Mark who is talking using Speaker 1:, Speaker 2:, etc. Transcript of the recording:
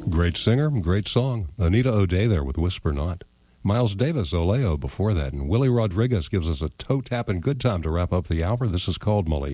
Speaker 1: Great singer, great song. Anita O'Day there with Whisper Not. Miles Davis, Oleo before that. And Willie Rodriguez gives us a toe-tapping good time to wrap up the hour. This is called Molly.